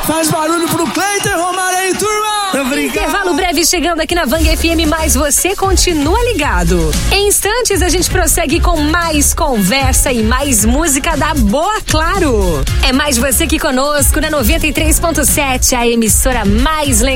Faz barulho pro Cleiton Romário aí, turma! Obrigado. Intervalo breve chegando aqui na Vang FM, mas você continua ligado. Em instantes a gente prossegue com mais conversa e mais música da boa, claro. É mais você que conosco na 93.7, a emissora mais legal.